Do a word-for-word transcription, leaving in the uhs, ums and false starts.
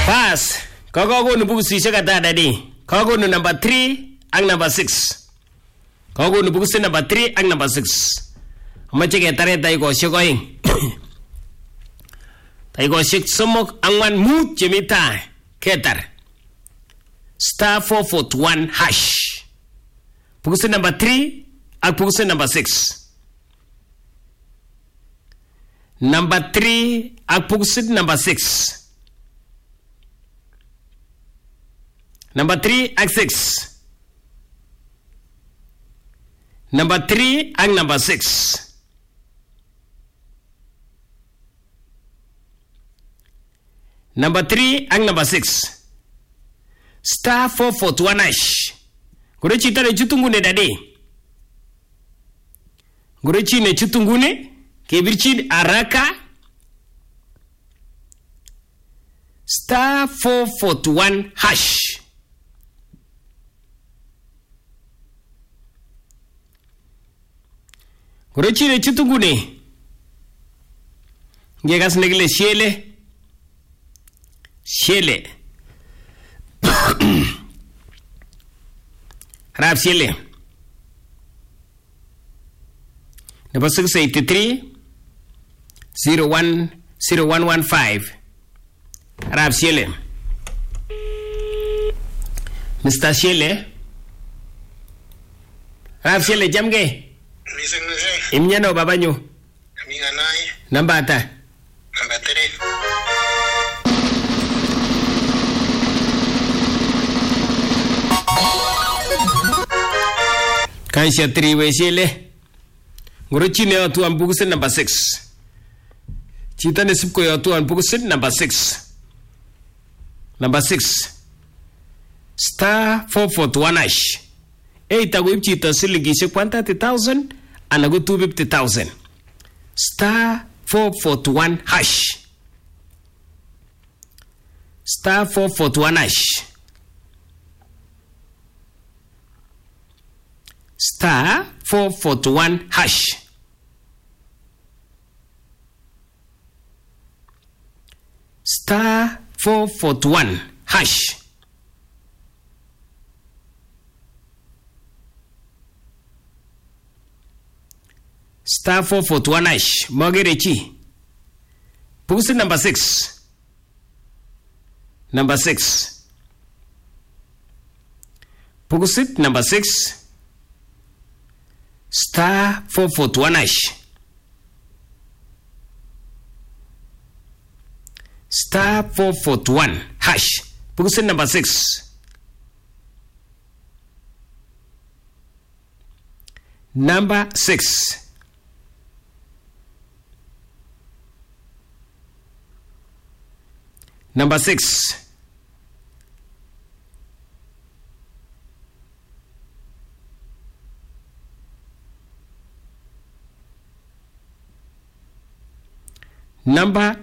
Pass. Kakakonu bukusishek ata dadi. Kakakonu number three ak number six. Kakakonu bukusit number three ak number six. Amache ketare taikoshek oeng. Taikoshek somok angwan mut chemi tai. Ketar. Star four forty-one hash. Bukusit number three ak bukusit number six. Number three ak bukusit number six. Number three ak six. Number three ak number six. Number three ak number six. Star four forty-one hash. Gure chita ne chutungune dade. Gure chi ne chutungune. Kebirchin araka. Star four forty-one hash. Gure chi ne chutungune. Ngegas negile shele. Shele. Rap shele. Number six eighty-three zero one zero one one five. Rap shele. Mister Shele. Rap shele jamge. Mising mising. Imnyano babanyo. Kami nga nai. Number ata. Number three. Kansha three we shele. Ngoro chine otu an bukusit number six. Chita ne sipko otu an bukusit number six. Number six. Star four forty-one hash. E itago ipchita silingishe one hundred thirty thousand anago two hundred fifty thousand. Star four forty-one hash. Star four forty-one hash. Star four forty-one hash. Star four forty-one hash. Star four forty-one hash. Mogerechi. Pugusit number six. Number six. Pugusit number six. Star four forty-one hash. Star four forty-one hash. Pugusit number six. Number six. Number six. Number